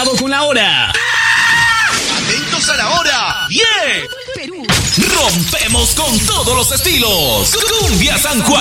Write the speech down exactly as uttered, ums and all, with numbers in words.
Cuidado con la hora. Atentos a la hora. ¡diez! Rompemos con todos los estilos. Cumbia San Juan.